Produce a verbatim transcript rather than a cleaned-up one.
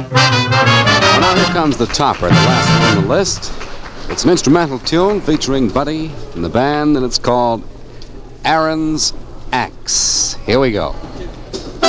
Well, now here comes the topper, the last one on the list. It's an instrumental tune featuring Buddy and the band, and it's called Aaron's Axe. Here we go.